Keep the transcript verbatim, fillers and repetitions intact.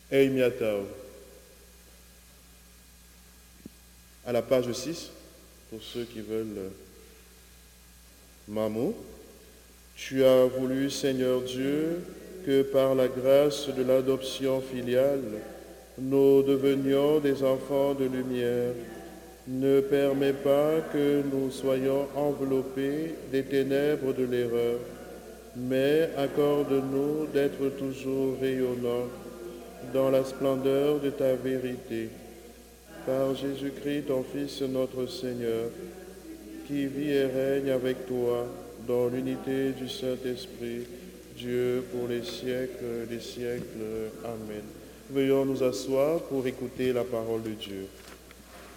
Eimiatao. À la page six, pour ceux qui veulent Mamou, tu as voulu, Seigneur Dieu, que par la grâce de l'adoption filiale, nous devenions des enfants de lumière. Ne permets pas que nous soyons enveloppés des ténèbres de l'erreur, mais accorde-nous d'être toujours rayonnants dans la splendeur de ta vérité. Par Jésus-Christ, ton Fils, notre Seigneur, qui vit et règne avec toi dans l'unité du Saint-Esprit, Dieu pour les siècles des siècles. Amen. Veuillons nous asseoir pour écouter la parole de Dieu.